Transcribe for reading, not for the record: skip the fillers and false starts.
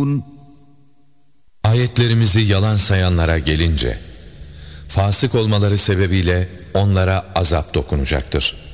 Ayetlerimizi yalan sayanlara gelince, fasık olmaları sebebiyle onlara azap dokunacaktır.